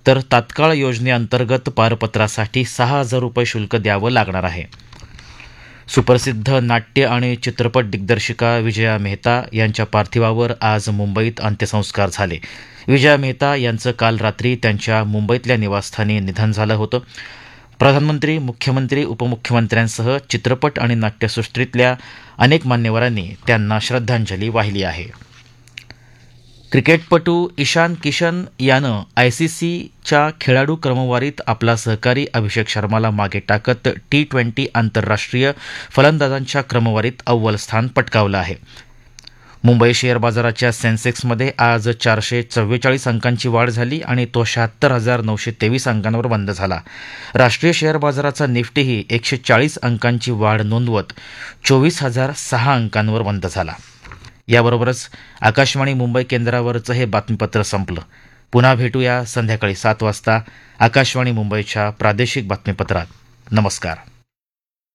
तर तात्काळ योजनेअंतर्गत पारपत्रासाठी 6,000 रुपये शुल्क द्यावं लागणार आहे. सुप्रसिद्ध नाट्य आणि चित्रपट दिग्दर्शिका विजया मेहता यांच्या पार्थिवावर आज मुंबईत अंत्यसंस्कार झाले. विजया मेहता यांचं काल रात्री त्यांच्या मुंबईतल्या निवासस्थानी निधन झालं होतं. प्रधानमंत्री, मुख्यमंत्री, उपमुख्यमंत्र्यांसह चित्रपट आणि नाट्यसृष्टीतल्या अनेक मान्यवरांनी त्यांना श्रद्धांजली वाहिली आहे. क्रिकेटपटू ईशान किशन यानं ICCच्या खेळाडू क्रमवारीत आपला सहकारी अभिषेक शर्माला मागे टाकत T20 आंतरराष्ट्रीय फलंदाजांच्या क्रमवारीत अव्वल स्थान पटकावलं आहे. मुंबई शेअर बाजाराच्या सेन्सेक्समध्ये आज 444 अंकांची वाढ झाली आणि तो 76,923 अंकांवर बंद झाला. राष्ट्रीय शेअर बाजाराचा निफ्टीही 140 अंकांची वाढ नोंदवत 24,006 अंकांवर बंद झाला. याबरोबरच आकाशवाणी मुंबई केंद्रावरचं हे बातमीपत्र संपलं. पुन्हा भेटूया संध्याकाळी 7 वाजता आकाशवाणी मुंबईच्या प्रादेशिक बातमीपत्रात. नमस्कार.